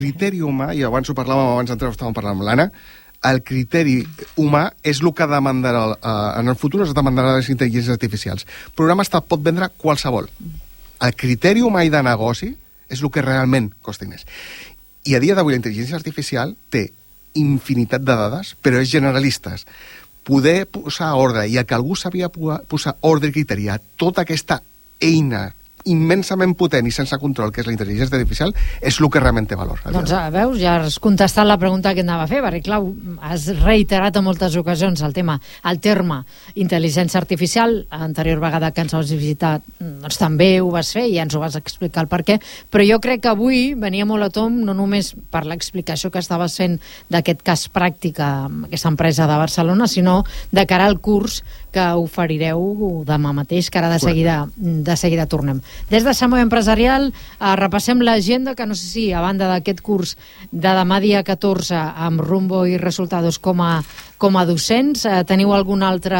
criteri humà, i abans ho parlàvem, abans estàvem parlant amb l'Anna, el criteri humà és el que demandarà, en el futur es demandarà les intel·ligències artificials. El programa pot vendre qualsevol. El criteri humà i de negoci és el que realment costa diners. I a dia d'avui la intel·ligència artificial té infinitat de dades, però és generalistes. Poder posar ordre, i que algú sabia posar ordre i criteri a tota aquesta eina immensament potent i sense control, que és la intel·ligència artificial, és el que realment té valor. Doncs veus, ja has contestat la pregunta que anava a fer, perquè clar, has reiterat en moltes ocasions el terme intel·ligència artificial. L'anterior vegada que ens vas visitar doncs també ho vas fer i ja ens ho vas explicar el perquè, però jo crec que avui venia molt a tom, no només per l'explicació que estaves fent d'aquest cas pràctic a aquesta empresa de Barcelona, sinó de cara al curs que oferireu demà mateix, que ara de seguida tornem. Des de Samoi Empresarial repassem l'agenda, que no sé si a banda d'aquest curs de demà dia 14 amb Rumbo i Resultados com a docents, teniu algun altre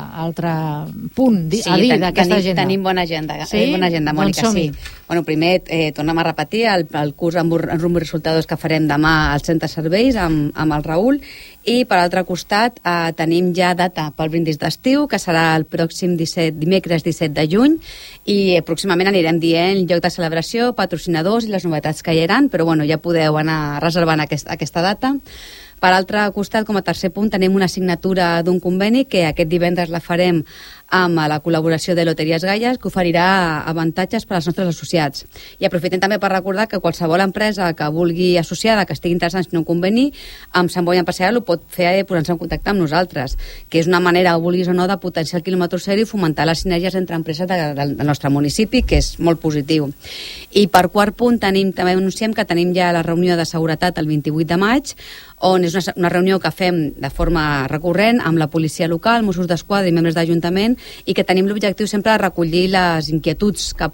punt a dir d'aquesta agenda? Tenim bona agenda, sí? Bona agenda, Mònica, doncs sí. Bueno, primer, tornem a repetir el curs amb Rumbo i Resultados que farem demà al Centre de Serveis amb el Raül, i per altre costat tenim ja data pel brindis d'estiu, que serà el pròxim dimecres 17 de juny, i pròximament anirem dient lloc de celebració, patrocinadors i les novetats que hi haran, però bueno, ja podeu anar reservant aquesta data. Per altre costat, com a tercer punt, tenim una signatura d'un conveni que aquest divendres la farem amb la col·laboració de Loteries Galles, que oferirà avantatges per als nostres associats. I aprofitem també per recordar que qualsevol empresa que vulgui associada, que estigui interessada en un conveni, amb Sant Boi Empresarial ho pot fer posant-se en contacte amb nosaltres, que és una manera, o vulguis o no, de potenciar el quilòmetre zero i fomentar les sinergies entre empreses del nostre municipi, que és molt positiu. I per quart punt, també anunciem que tenim ja la reunió de seguretat el 28 de maig, on és una reunió que fem de forma recurrent amb la policia local, Mossos d'Esquadra i membres d'Ajuntament, i que tenim l'objectiu sempre de recollir les inquietuds que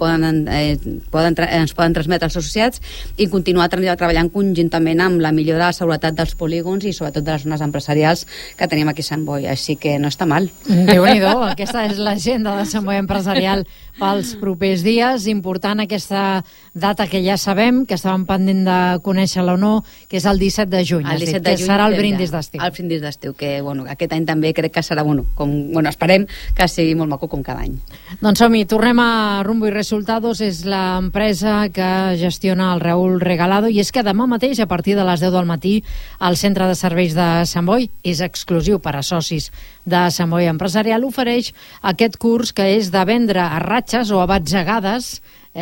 ens poden transmetre els associats i continuar treballant conjuntament amb la millora de la seguretat dels polígons i sobretot de les zones empresarials que tenim aquí a Sant Boi, així que no està mal. Déu-n'hi-do, aquesta és l'agenda de Sant Boi Empresarial pels propers dies. Important aquesta data que ja sabem, que estàvem pendent de conèixer-la o no, que és el 17 de juny. El 17 de juny serà el brindis d'estiu. El brindis d'estiu, que aquest any també crec que serà, esperem que sigui molt maco com cada any. Doncs som-hi, tornem a Rumbo i Resultados, és l'empresa que gestiona el Raül Regalado, i és que demà mateix, a partir de les 10 del matí, el Centre de Serveis de Sant Boi, és exclusiu per a socis de Sant Boi Empresarial, ofereix aquest curs que és de vendre a ratxes o a batzegades,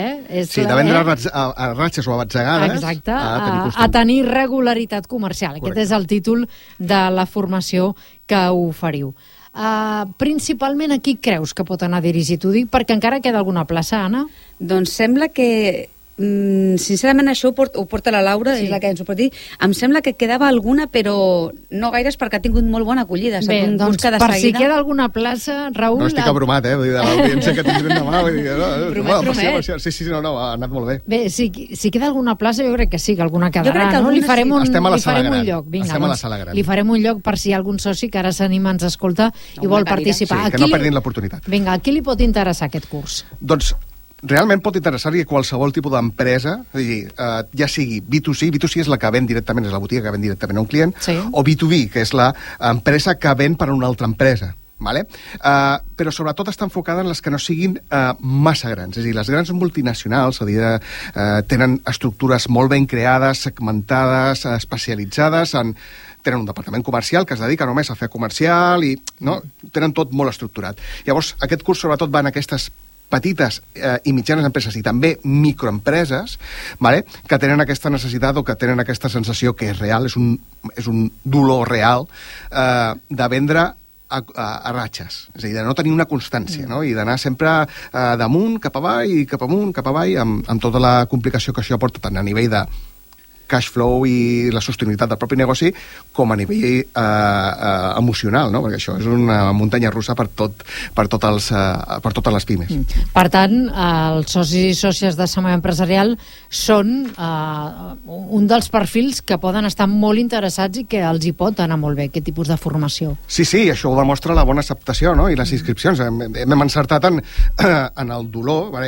de vendre a ratxes o a batzegades. Exacte, a tenir regularitat comercial. Correcte. Aquest és el títol de la formació que oferiu. Principalment a qui creus que pot anar dirigit? Ho dic perquè encara queda alguna plaça, Anna? Doncs sembla que sincerament això ho porta la Laura, sí. És la que ens ho pot dir. Em sembla que quedava alguna, però no gaires, perquè ha tingut molt bona acollida. Bé, doncs per si queda alguna plaça, Raül... No estic abrumat, vull dir, de l'audiència que tindrem demà, vull dir, promet. Sí, no, ha anat molt bé. Bé, si queda alguna plaça, jo crec que sí, que alguna quedarà, no? Li farem un lloc. Vinga, li farem un lloc per si hi ha algun soci que ara s'anima, ens escolta i vol participar. Sí, que no perdin l'oportunitat. Vinga, a qui li pot interessar aquest curs? Doncs realment pot interessar-hi a qualsevol tipus d'empresa, ja sigui B2C, B2C és la que ven directament, és la botiga que ven directament a un client, sí. O B2B, que és l'empresa que ven per a una altra empresa. Vale? Però sobretot està enfocada en les que no siguin massa grans, és a dir, les grans multinacionals tenen estructures molt ben creades, segmentades, especialitzades tenen un departament comercial que es dedica només a fer comercial i tenen tot molt estructurat. Llavors, aquest curs sobretot va en aquestes petites i mitjanes empreses i també microempreses, que tenen aquesta necessitat o que tenen aquesta sensació que és real, és un dolor real de vendre a ratxes, és a dir, de no tenir una constància, i d'anar sempre damunt, cap avall, i cap amunt, cap avall, amb tota la complicació que això porta tant a nivell de cash flow i la sostenibilitat del propi negoci com a nivell emocional, perquè això és una muntanya russa per totes les pimes. Per tant, els socis i sòcies de Sant Boi Empresarial són un dels perfils que poden estar molt interessats i que els hi pot anar molt bé aquest tipus de formació. Sí, això ho demostra la bona acceptació i les inscripcions. Hem encertat en el dolor,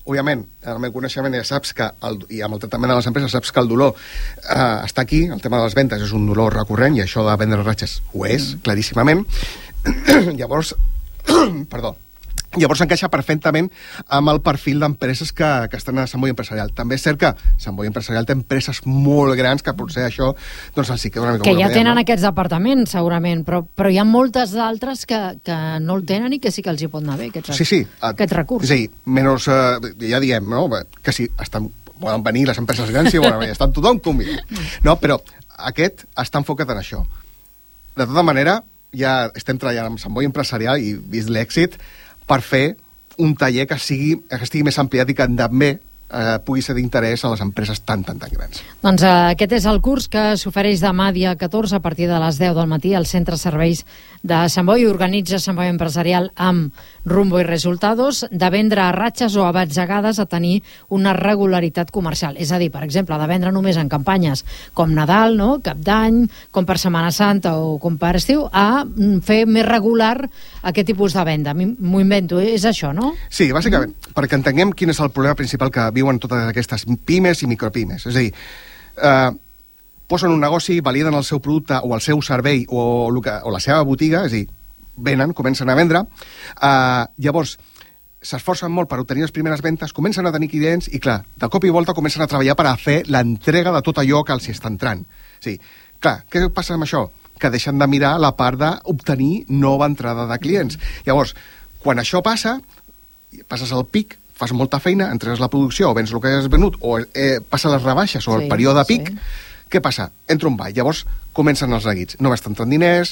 òbviament, en el meu coneixement ja saps que, i amb el tractament de les empreses, saps que el dolor està aquí, el tema de les ventes és un dolor recurrent, i això de vendre ratxes ho és, claríssimament. Llavors, Llavors encaixa perfectament amb el perfil d'empreses que estan a Sant Boi Empresarial. També és cert que Sant Boi Empresarial té empreses molt grans que potser això doncs els hi queda una mica... Que ja tenen aquests departaments, segurament, però hi ha moltes d'altres que no el tenen i que sí que els hi pot anar bé, aquest recurs. És a dir, menys, ja diem, no? Que sí, poden venir les empreses grans i estan tothom convidat. No, però aquest està enfocat en això. De tota manera, ja estem treballant amb Sant Boi Empresarial i vist l'èxit per fer un taller que estigui més ampliat i que també pugui ser d'interès a les empreses tan grans. Doncs aquest és el curs que s'ofereix demà, dia 14, a partir de les 10 del matí, al Centre Serveis de Sant Boi. Organitza Sant Boi Empresarial amb Rumbo i Resultados, de vendre a ratxes o a batzegades a tenir una regularitat comercial. És a dir, per exemple, de vendre només en campanyes com Nadal, no? Cap d'any, com per Setmana Santa o com per estiu, a fer més regular aquest tipus de venda. M'ho invento, és això, no? Sí, bàsicament, perquè entenguem quin és el problema principal que viuen totes aquestes pimes i micropimes. És a dir, posen un negoci, validen el seu producte o el seu servei o la seva botiga, és a dir, venen, comencen a vendre, llavors s'esforcen molt per obtenir les primeres ventes, comencen a tenir clients i, clar, de cop i volta comencen a treballar per a fer l'entrega de tot allò que els està entrant. És a dir, clar, què passa amb això? Que deixen de mirar la part d'obtenir nova entrada de clients. Llavors, quan això passa, passes al pic, fas molta feina, entregues la producció, o vens el que has venut, o passa les rebaixes, o el període pic, què passa? Entra un ball, llavors comencen els neguits. No m'estan entrant diners,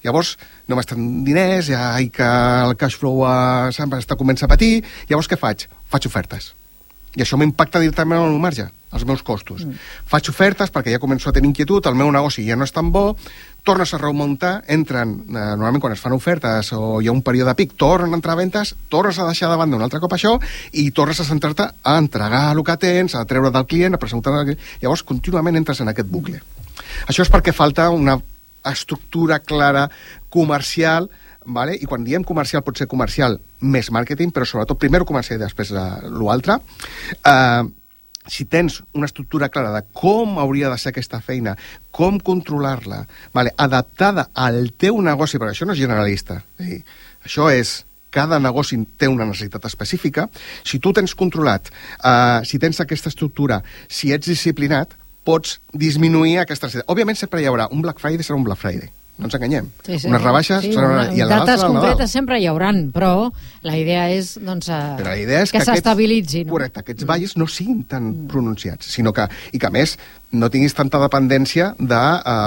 ja que el cash flow comença a patir, llavors què faig? Faig ofertes. I això m'impacta directament en el marge, els meus costos. Faig ofertes perquè ja començo a tenir inquietud, el meu negoci ja no és tan bo, tornes a remuntar, entren, normalment quan es fan ofertes o hi ha un període pic, tornen a entrar a ventes, tornes a deixar de banda un altre cop això i tornes a centrar-te a entregar el que tens, a treure del client, a presentar del client. Llavors, contínuament entres en aquest bucle. Això és perquè falta una estructura clara, comercial, vale? I quan diem comercial pot ser comercial més màrqueting, però sobretot primer comercial i després l'altre. Si tens una estructura clara de com hauria de ser aquesta feina, com controlar-la, vale? Adaptada al teu negoci, perquè això no és generalista, això és cada negoci té una necessitat específica. Si tu tens controlat, si tens aquesta estructura, si ets disciplinat, pots disminuir aquesta necessitat. Òbviament sempre hi haurà un Black Friday, serà un Black Friday. No ens enganyem. Unes rebaixes... dates concretes sempre hi hauran, però la idea és que s'estabilitzin. Correcte, aquests balls no siguin tan pronunciats, sinó que, i que a més no tinguis tanta dependència de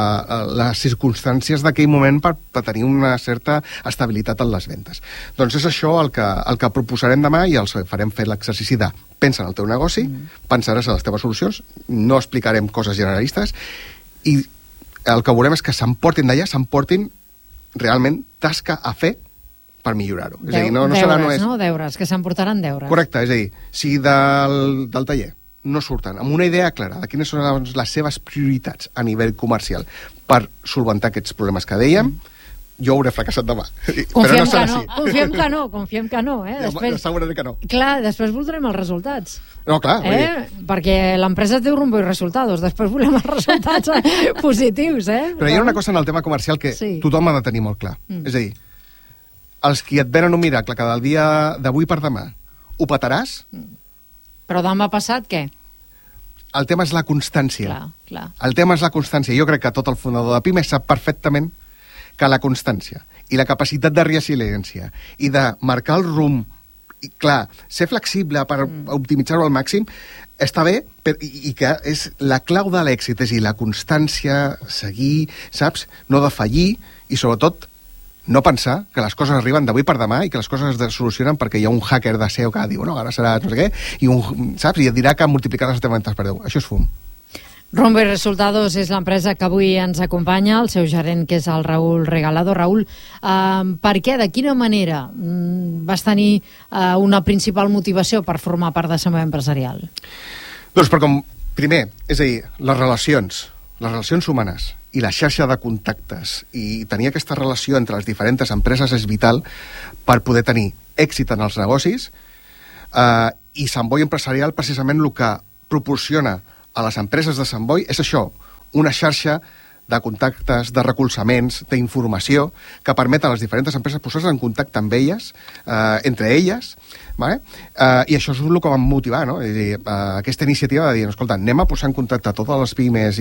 les circumstàncies d'aquell moment per tenir una certa estabilitat en les vendes. Doncs és això el que proposarem demà i els farem fer l'exercici de pensa en el teu negoci, pensaràs en les teves solucions, no explicarem coses generalistes i el que volem és que s'emportin realment tasca a fer per millorar-ho. És a dir, no serà només... Deures, que s'emportaran deures. Correcte, és a dir, si del taller no surten amb una idea clara de quines són les seves prioritats a nivell comercial per solventar aquests problemes que dèiem, jo hauré fracassat demà. Confiem que no. Després, asseguraré que no. Clar, després voldrem els resultats. No, clar. Perquè l'empresa té Rumbo i Resultados, després volem els resultats positius. Però hi ha una cosa en el tema comercial que tothom ha de tenir molt clar. És a dir, els qui et venen un miracle que del dia d'avui per demà ho petaràs... Però demà passat, què? El tema és la constància. Clar. El tema és la constància. Jo crec que tot el fundador de PIME sap perfectament que la constància i la capacitat de resiliència i de marcar el rumb, i clar, ser flexible per optimitzar-ho al màxim, està bé, i que és la clau de l'èxit, és a dir, la constància, seguir, saps? No defallir i, sobretot, no pensar que les coses arriben d'avui per demà i que les coses es solucionen perquè hi ha un hacker de SEO que diu, no, ara serà no sé què, saps? I et dirà que multiplicaràs les teves ventes per 10. Això és fum. Rumbo i Resultados és l'empresa que avui ens acompanya, el seu gerent, que és el Raül Regalado. Raül, per què, de quina manera vas tenir una principal motivació per formar part de Sant Boi Empresarial? Doncs perquè, primer, és a dir, les relacions humanes i la xarxa de contactes i tenir aquesta relació entre les diferents empreses és vital per poder tenir èxit en els negocis I Sant Boi Empresarial, precisament, el que proporciona a les empreses de Sant Boi és això, una xarxa de contactes, de recolzaments, d'informació, que permet a les diferents empreses posar-se en contacte amb elles, entre elles, vale? I això és el que vam motivar, no? És dir, aquesta iniciativa de dir, escolta, anem a posar en contacte totes les pimes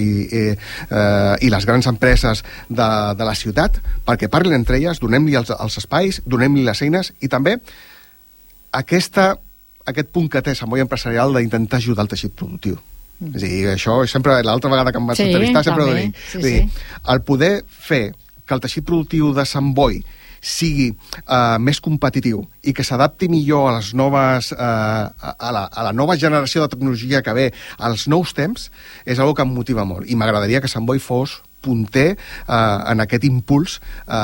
i les grans empreses de la ciutat perquè parlin entre elles, donem-li els espais, donem-li les eines i també aquest punt que té Sant Boi Empresarial d'intentar ajudar el teixit productiu. És a dir, això sempre, l'altra vegada que em vaig entrevistar, sempre ho dic. Sí. El poder fer que el teixit productiu de Sant Boi sigui més competitiu i que s'adapti millor a les noves a la nova generació de tecnologia que ve, als nous temps, és una que em motiva molt. I m'agradaria que Sant Boi fos punter en aquest impuls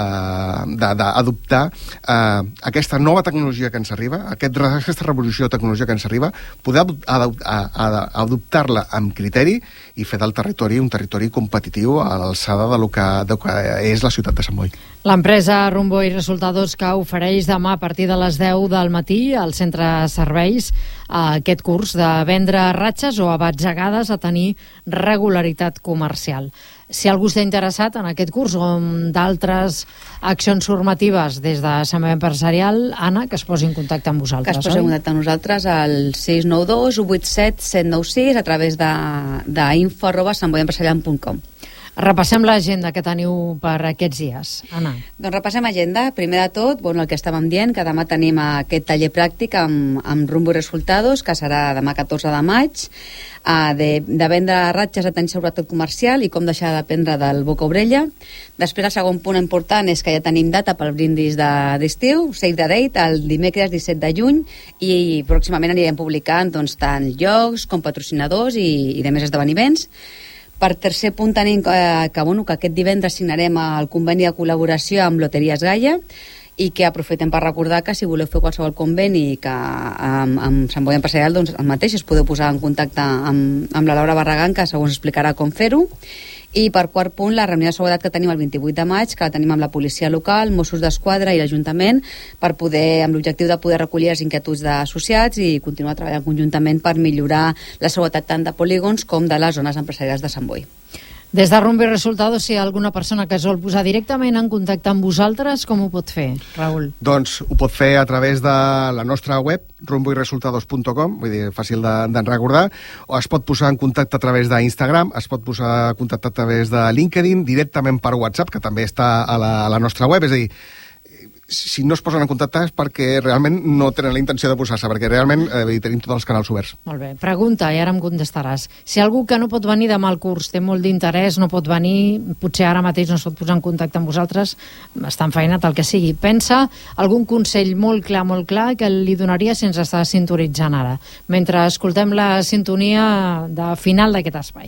d'adoptar aquesta nova tecnologia que ens arriba, aquesta revolució de tecnologia que ens arriba, poder adoptar-la amb criteri i fer del territori un territori competitiu a l'alçada del que és la ciutat de Sant Boi. L'empresa Rumbo i Resultados que ofereix demà a partir de les 10 del matí al centre serveis aquest curs de vendre ratxes o abatzegades a tenir regularitat comercial. Si algú està interessat en aquest curs o en d'altres accions formatives des de Sant Boi Empresarial, Anna, que es posi en contacte amb vosaltres. Que es posi en contacte amb nosaltres al 692 187 796 a través d'info@santboiempresarial.com. Repassem l'agenda que teniu per aquests dies, Anna. Doncs repassem agenda. Primer de tot, el que estàvem dient, que demà tenim aquest taller pràctic amb Rumbo i Resultados, que serà demà 14 de maig, de vendre ratxes a tenir seguretat comercial i com deixar de dependre del boca-orella. Després, el segon punt important és que ja tenim data pel brindis d'estiu, Save the Date, el dimecres 17 de juny, i pròximament anirem publicant tant llocs com patrocinadors i de més esdeveniments. Per tercer punt tenim que aquest divendres signarem el conveni de col·laboració amb Loteries Gaia i que aprofitem per recordar que si voleu fer qualsevol conveni que amb Sant Boi Empresarial, doncs el mateix, us podeu posar en contacte amb la Laura Barragán, que segons explicarà com fer-ho. I per quart punt, la reunió de seguretat que tenim el 28 de maig, que la tenim amb la policia local, Mossos d'Esquadra i l'Ajuntament, amb l'objectiu de poder recollir les inquietuds d'associats i continuar treballant conjuntament per millorar la seguretat tant de polígons com de les zones empresarials de Sant Boi. Des de Rumbo i Resultados, si hi ha alguna persona que es vol posar directament en contacte amb vosaltres, com ho pot fer, Raül? Doncs ho pot fer a través de la nostra web, rumboiresultados.com, vull dir, fàcil de recordar, o es pot posar en contacte a través d'Instagram, es pot posar en contacte a través de LinkedIn, directament per WhatsApp, que també està a la nostra web, és a dir, si no es posen en contacte és perquè realment no tenen la intenció de posar-se, perquè realment tenim tots els canals oberts. Molt bé. Pregunta, i ara em contestaràs. Si algú que no pot venir demà al curs té molt d'interès, no pot venir, potser ara mateix no es pot posar en contacte amb vosaltres, està enfeinat el que sigui. Pensa algun consell molt clar que li donaria si ens està sintonitzant ara, mentre escoltem la sintonia de final d'aquest espai.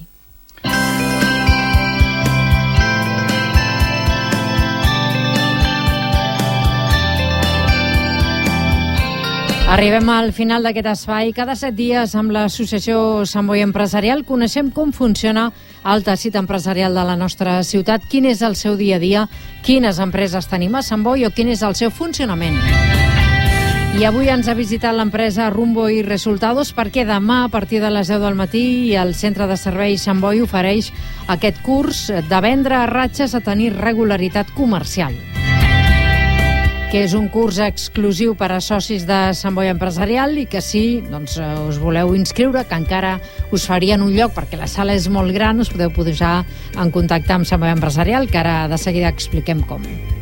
Arribem al final d'aquest espai. Cada 7 dies amb l'associació Sant Boi Empresarial coneixem com funciona el teixit empresarial de la nostra ciutat, quin és el seu dia a dia, quines empreses tenim a Sant Boi o quin és el seu funcionament. I avui ens ha visitat l'empresa Rumbo i Resultados perquè demà a partir de les 10 del matí el Centre de Serveis Sant Boi ofereix aquest curs de vendre ratxes a tenir regularitat comercial, que és un curs exclusiu per a socis de Sant Boi Empresarial i que si us voleu inscriure, que encara us farien un lloc perquè la sala és molt gran, us podeu posar en contacte amb Sant Boi Empresarial, que ara de seguida expliquem com.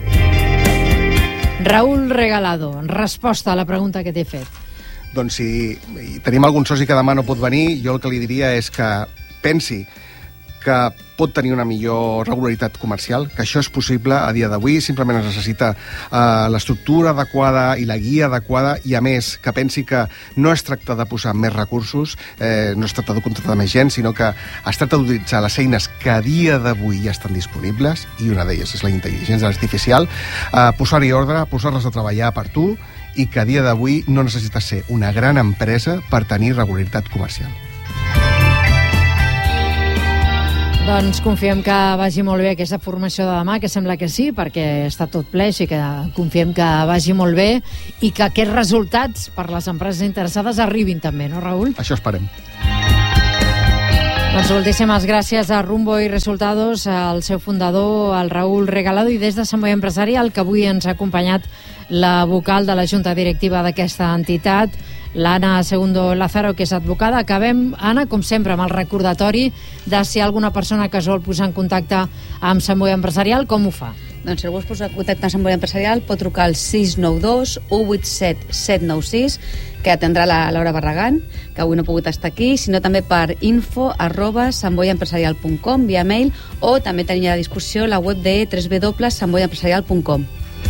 Raül Regalado, resposta a la pregunta que t'he fet. Doncs si tenim algun soci que demà no pot venir, jo el que li diria és que pensi que pot tenir una millor regularitat comercial, que això és possible a dia d'avui, simplement es necessita l'estructura adequada i la guia adequada, i a més que pensi que no es tracta de posar més recursos, no es tracta de contractar més gent, sinó que es tracta d'utilitzar les eines que a dia d'avui ja estan disponibles, i una d'elles és la intel·ligència artificial, posar-hi ordre, posar-les a treballar per tu, i que a dia d'avui no necessites ser una gran empresa per tenir regularitat comercial. Doncs confiem que vagi molt bé aquesta formació de demà, que sembla que sí, perquè està tot ple, així que confiem que vagi molt bé i que aquests resultats per les empreses interessades arribin també, no, Raül? Això esperem. Doncs moltíssimes gràcies a Rumbo i Resultados, al seu fundador, al Raül Regalado, i des de Sant Boi Empresarial, que avui ens ha acompanyat la vocal de la Junta Directiva d'aquesta entitat, l'Anna Segundo Lázaro, que és advocada. Acabem, Anna, com sempre, amb el recordatori de si hi ha alguna persona que es vol posar en contacte amb Sant Boi Empresarial, com ho fa? Doncs si algú es posa en contacte amb Sant Boi Empresarial pot trucar al 692 187 796, que atendrà la Laura Barragán, que avui no ha pogut estar aquí, sinó també per info@santboiempresarial.com via mail, o també tenim a discussió la web de www.santboiempresarial.com.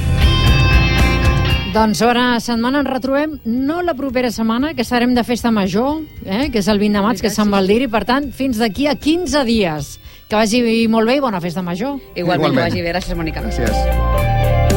Doncs bona setmana, ens retrobem no la propera setmana, que estarem de festa major, que és el 20 de maig, que és Sant Baldiri, per tant, fins d'aquí a 15 dies. Que vagi molt bé i bona festa major. Igualment. Que vagi bé. Gràcies, Mònica. Gràcies.